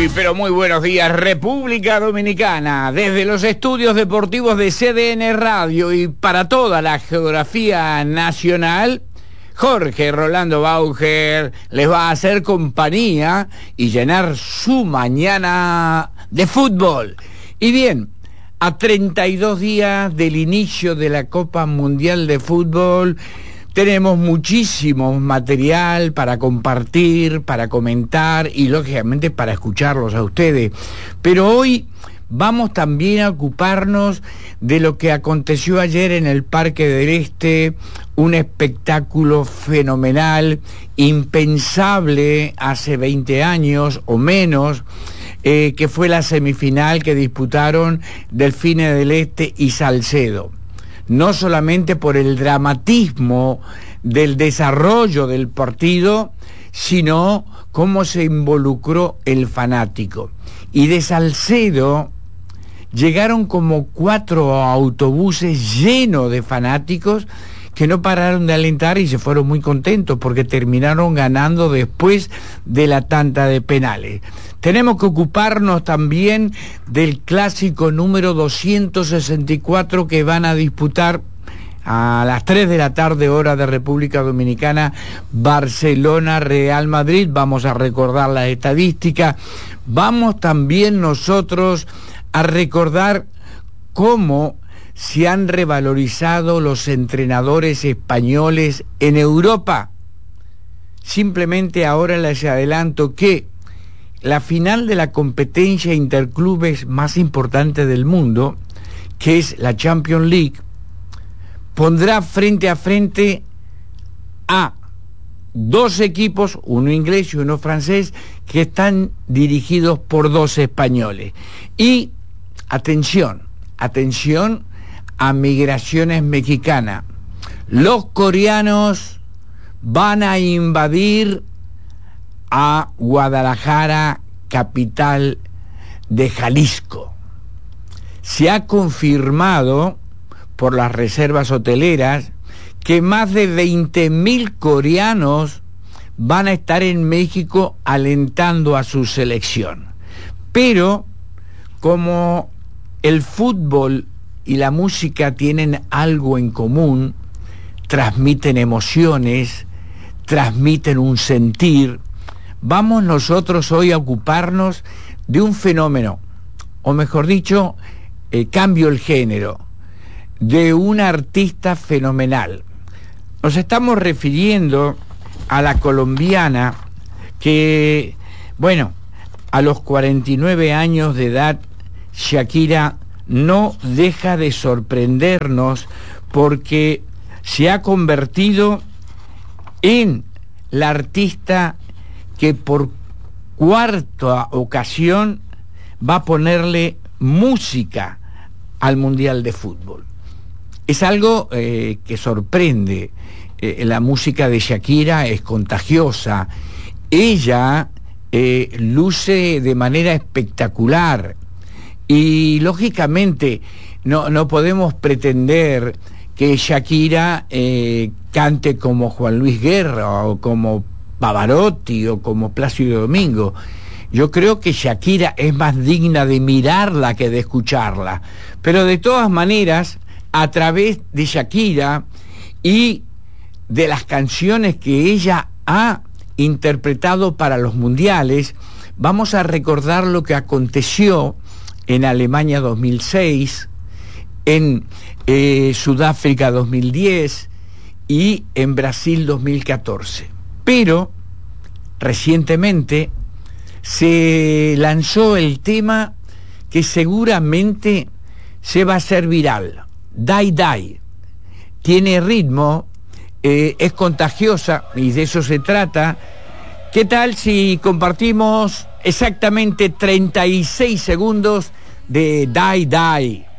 Pero muy buenos días, República Dominicana, desde los estudios deportivos de CDN Radio y para toda la geografía nacional. Jorge Rolando Bauger les va a hacer compañía y llenar su mañana de fútbol. Y bien, a 32 días del inicio de la Copa Mundial de Fútbol, tenemos muchísimo material para compartir, para comentar y lógicamente para escucharlos a ustedes. Pero hoy vamos también a ocuparnos de lo que aconteció ayer en el Parque del Este, un espectáculo fenomenal, impensable hace 20 años o menos, que fue la semifinal que disputaron Delfines del Este y Salcedo. No solamente por el dramatismo del desarrollo del partido, sino cómo se involucró el fanático. Y de Salcedo llegaron como 4 autobuses llenos de fanáticos que no pararon de alentar y se fueron muy contentos porque terminaron ganando después de la tanda de penales. Tenemos que ocuparnos también del clásico número 264 que van a disputar a las 3 de la tarde, hora de República Dominicana, Barcelona-Real Madrid. Vamos a recordar las estadísticas. Vamos también nosotros a recordar cómo se han revalorizado los entrenadores españoles en Europa. Simplemente ahora les adelanto que la final de la competencia interclubes más importante del mundo, que es la Champions League, pondrá frente a frente a 2 equipos, uno inglés y uno francés, que están dirigidos por 2 españoles. Y atención a migraciones mexicanas. Los coreanos van a invadir a Guadalajara, capital de Jalisco. Se ha confirmado por las reservas hoteleras que más de 20.000 coreanos van a estar en México alentando a su selección. Pero como el fútbol y la música tienen algo en común, transmiten emociones, transmiten un sentir, vamos nosotros hoy a ocuparnos de un fenómeno, o mejor dicho, cambio el género, de una artista fenomenal. Nos estamos refiriendo a la colombiana que, bueno, a los 49 años de edad, Shakira no deja de sorprendernos porque se ha convertido en la artista que por 4ª ocasión va a ponerle música al Mundial de Fútbol. Es algo que sorprende. La música de Shakira es contagiosa. Ella luce de manera espectacular. Y lógicamente no podemos pretender que Shakira cante como Juan Luis Guerra o como Pavarotti o como Plácido Domingo. Yo creo que Shakira es más digna de mirarla que de escucharla. Pero de todas maneras, a través de Shakira y de las canciones que ella ha interpretado para los mundiales, vamos a recordar lo que aconteció en Alemania 2006, en Sudáfrica 2010 y en Brasil 2014. Pero recientemente se lanzó el tema que seguramente se va a hacer viral, Die Die. Tiene ritmo, es contagiosa y de eso se trata. ¿Qué tal si compartimos exactamente 36 segundos de Die Die?